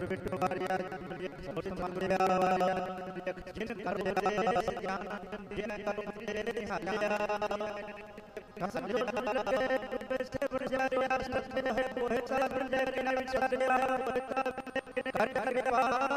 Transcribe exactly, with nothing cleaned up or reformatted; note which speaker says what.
Speaker 1: ਬਿਟੂ ਵਾਰਿਆ ਸੋਟ ਮੰਗਿਆ ਵਾਰਿਆ ਜਿਨ ਕਰ ਦੇ ਗਿਆਨ ਜਿਨ ਕਰ ਤੇਰੇ ਹਾਲਿਆ ਕਸਮ ਦੇ ਨਾਲ ਕੇ ਡੁੱਬੇ ਸੇ ਬਰਜਾਰਿਆ ਸੱਤੇ ਹੋਏ ਕੋਹੇ ਸਾਗਰ ਦੇ ਕਿਨਾਰੇ ਵਿਚਾਰਿਆ ਕਰ ਕਰ